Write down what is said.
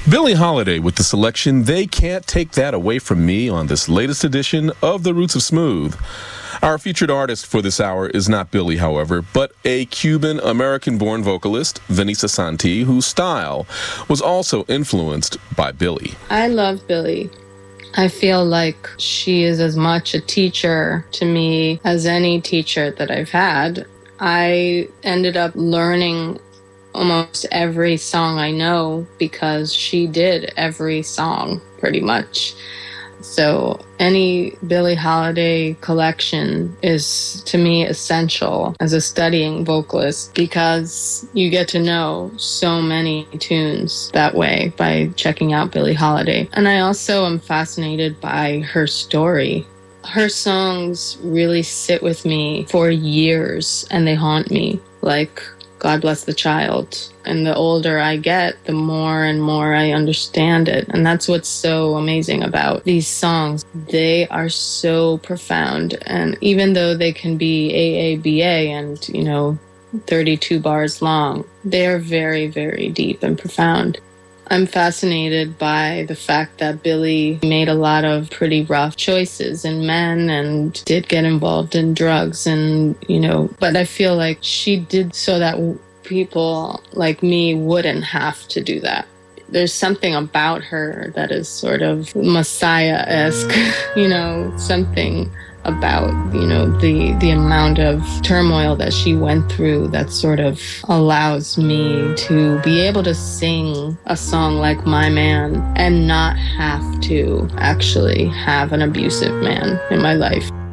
Billie Holiday with the selection They Can't Take That Away From Me on this latest edition of The Roots of Smooth. Our featured artist for this hour is not Billie, however, but a Cuban-American-born vocalist, Vanessa Santi, whose style was also influenced by Billie. I love Billie. I feel like she is as much a teacher to me as any teacher that I've had. I ended up learning almost every song I know because she did every song pretty much. So any Billie Holiday collection is to me essential as a studying vocalist because you get to know so many tunes that way by checking out Billie Holiday. And I also am fascinated by her story. Her songs really sit with me for years and they haunt me, like God Bless the Child. And the older I get, the more and more I understand it. And that's what's so amazing about these songs. They are so profound. And even though they can be AABA and, 32 bars long, they are very, very deep and profound. I'm fascinated by the fact that Billie made a lot of pretty rough choices in men and did get involved in drugs but I feel like she did so that people like me wouldn't have to do that. There's something about her that is sort of Messiah-esque, something about, the amount of turmoil that she went through that sort of allows me to be able to sing a song like My Man and not have to actually have an abusive man in my life.